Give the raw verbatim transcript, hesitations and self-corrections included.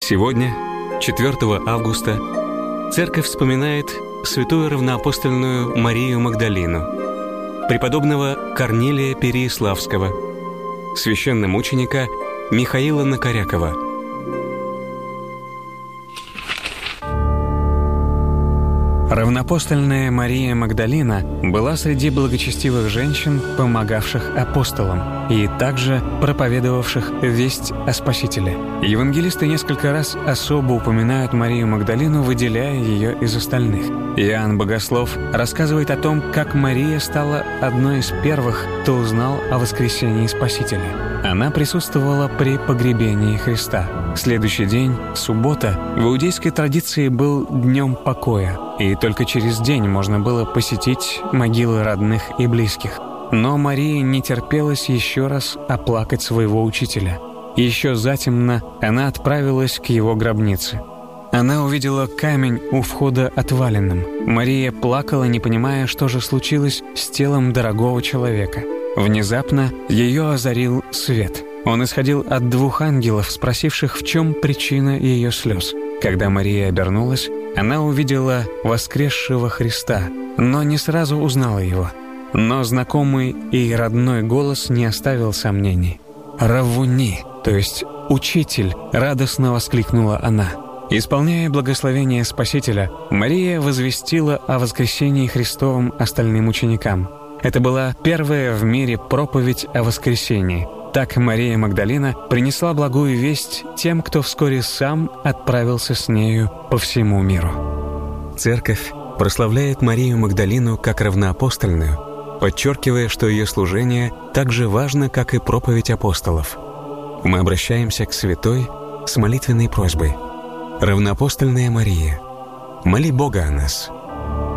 Сегодня, четвёртого августа, Церковь вспоминает святую равноапостольную Марию Магдалину, преподобного Корнилия Переяславского, священномученика Михаила Накорякова. Равноапостольная Мария Магдалина была среди благочестивых женщин, помогавших апостолам и также проповедовавших весть о Спасителе. Евангелисты несколько раз особо упоминают Марию Магдалину, выделяя ее из остальных. Иоанн Богослов рассказывает о том, как Мария стала одной из первых, кто узнал о воскресении Спасителя. Она присутствовала при погребении Христа. Следующий день, суббота, в иудейской традиции был днем покоя, и только через день можно было посетить могилы родных и близких. Но Марии не терпелось еще раз оплакать своего учителя. Еще затемно она отправилась к его гробнице. Она увидела камень у входа отваленным. Мария плакала, не понимая, что же случилось с телом дорогого человека. Внезапно ее озарил свет. Он исходил от двух ангелов, спросивших, в чем причина ее слез. Когда Мария обернулась, она увидела воскресшего Христа, но не сразу узнала его. Но знакомый и родной голос не оставил сомнений. «Раввуни», то есть «Учитель», радостно воскликнула она. Исполняя благословение Спасителя, Мария возвестила о воскресении Христовом остальным ученикам. Это была первая в мире проповедь о воскресении. Так Мария Магдалина принесла благую весть тем, кто вскоре сам отправился с нею по всему миру. Церковь прославляет Марию Магдалину как равноапостольную, подчеркивая, что ее служение так же важно, как и проповедь апостолов. Мы обращаемся к святой с молитвенной просьбой. Равноапостольная Мария, моли Бога о нас.